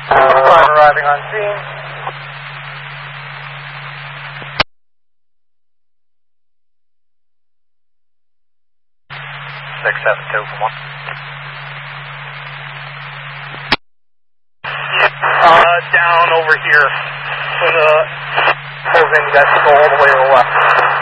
Fire arriving on scene. Six, 7, 2 from 1. Down over here. Moving that to go all the way to the left.